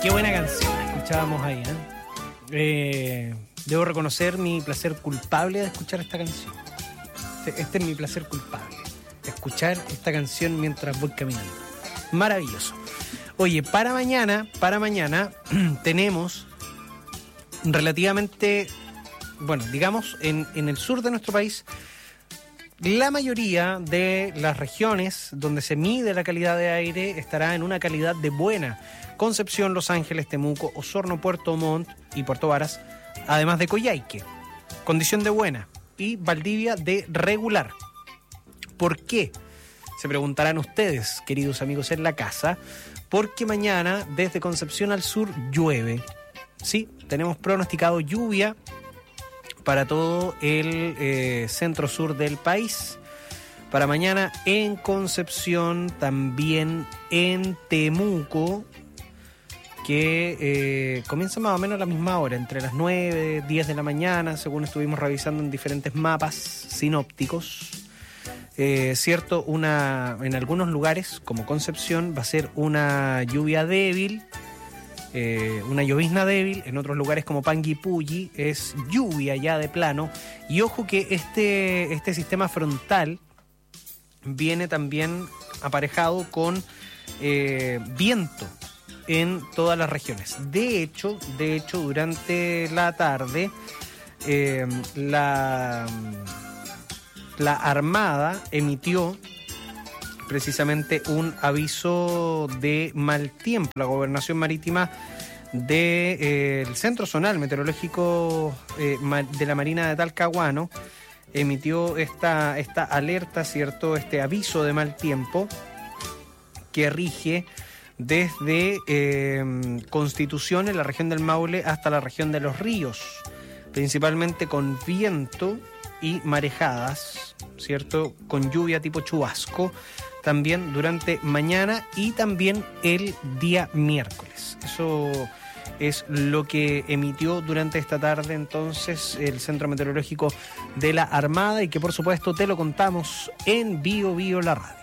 Qué buena canción escuchábamos ahí, debo reconocer mi placer culpable de escuchar esta canción. Este es mi placer culpable, escuchar esta canción mientras voy caminando. Maravilloso. Oye, para mañana tenemos relativamente, bueno, digamos, en el sur de nuestro país, la mayoría de las regiones donde se mide la calidad de aire estará en una calidad de buena. Concepción, Los Ángeles, Temuco, Osorno, Puerto Montt y Puerto Varas, además de Coyhaique, condición de buena, y Valdivia de regular. ¿Por qué? Se preguntarán ustedes, queridos amigos en la casa, porque mañana desde Concepción al sur llueve. Sí, tenemos pronosticado lluvia para todo el centro-sur del país. Para mañana en Concepción, también en Temuco, que comienza más o menos a la misma hora, entre las 9, 10 de la mañana, según estuvimos revisando en diferentes mapas sinópticos. Cierto, en algunos lugares, como Concepción, va a ser una lluvia débil, una llovizna débil. En otros lugares como Panguipulli es lluvia ya de plano. Y ojo que este sistema frontal viene también aparejado con viento en todas las regiones. De hecho, durante la tarde la Armada emitió precisamente un aviso de mal tiempo. La Gobernación Marítima del Centro Zonal Meteorológico de la Marina de Talcahuano emitió esta alerta, ¿cierto? Este aviso de mal tiempo que rige desde Constitución, en la región del Maule, hasta la región de Los Ríos, principalmente con viento y marejadas, ¿cierto? Con lluvia tipo chubasco, también durante mañana y también el día miércoles. Eso es lo que emitió durante esta tarde entonces el Centro Meteorológico de la Armada, y que por supuesto te lo contamos en Bio Bio la radio.